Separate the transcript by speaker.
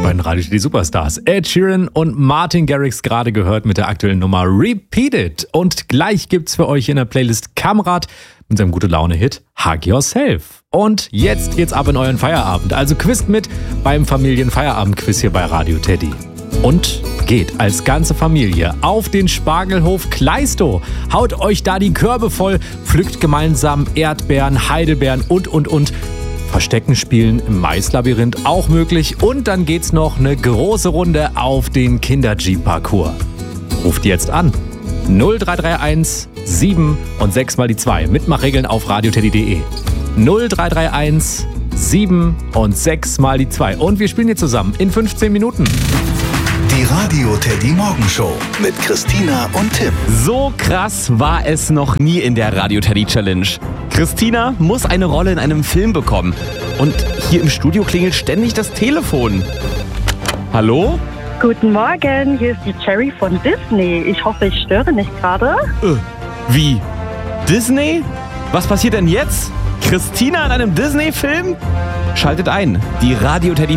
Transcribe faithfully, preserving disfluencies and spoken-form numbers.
Speaker 1: beiden Radio Teddy Superstars. Ed Sheeran und Martin Garrix gerade gehört mit der aktuellen Nummer Repeat It. Und gleich gibt's für euch in der Playlist Kamrat mit seinem Gute-Laune-Hit Hug Yourself. Und jetzt geht's ab in euren Feierabend. Also quizt mit beim Familienfeierabend-Quiz hier bei Radio Teddy. Und geht als ganze Familie auf den Spargelhof Kleistow. Haut euch da die Körbe voll, pflückt gemeinsam Erdbeeren, Heidelbeeren und, und, und. Verstecken spielen im Maislabyrinth auch möglich. Und dann geht's noch eine große Runde auf den Kinder-Jeep-Parcours. Ruft jetzt an. null drei drei eins sieben und sechs mal die zwei. Mitmachregeln auf radioteddy punkt de. null drei drei eins sieben und sechs mal die zwei. Und wir spielen hier zusammen in fünfzehn Minuten.
Speaker 2: Die Radio Teddy Morgenshow mit Christina und Tim.
Speaker 3: So krass war es noch nie in der Radio Teddy Challenge. Christina muss eine Rolle in einem Film bekommen. Und hier im Studio klingelt ständig das Telefon. Hallo?
Speaker 4: Guten Morgen, hier ist die Cherry von Disney. Ich hoffe, ich störe nicht gerade.
Speaker 3: Äh, wie? Disney? Was passiert denn jetzt? Christina in einem Disney-Film? Schaltet ein. Die Radio Teddy